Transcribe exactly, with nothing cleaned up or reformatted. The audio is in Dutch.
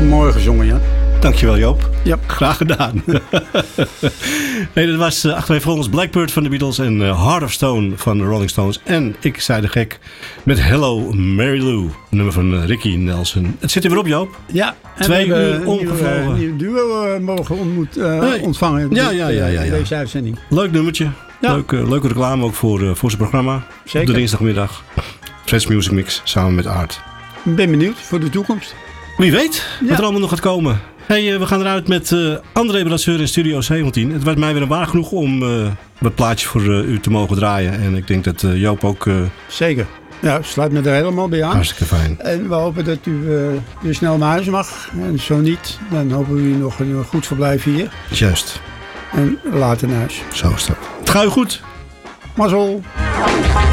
Mooi gezongen, Jan. Dankjewel, Joop. Ja. Graag gedaan. Nee, dat was uh, achter voor ons Blackbird van de Beatles en uh, Heart of Stone van de Rolling Stones. En Ik zei de gek met Hello Mary Lou, een nummer van uh, Ricky Nelson. Het zit er weer op, Joop. Ja. Twee uur ongevlogen. Een nieuw duo uh, mogen ontmoet, uh, hey. ontvangen ja, ja, ja, ja, ja. deze uitzending. Leuk nummertje. Ja. Leuk, uh, leuke reclame ook voor, uh, voor zijn programma. Zeker. Op de dinsdagmiddag. Fred's Music Mix samen met Art. Ik ben benieuwd voor de toekomst. Wie weet wat ja. er allemaal nog gaat komen. Hey, uh, we gaan eruit met uh, André Brasseur in Studio zeventien. Het werd mij weer een waar genoeg om uh, wat plaatjes voor uh, u te mogen draaien. En ik denk dat uh, Joop ook... Uh, Zeker. Ja, sluit me er helemaal bij aan. Hartstikke fijn. En we hopen dat u uh, weer snel naar huis mag. En zo niet, dan hopen we u nog een goed verblijf hier. Juist. En later naar huis. Zo is dat. Het gaat u goed. Mazzel.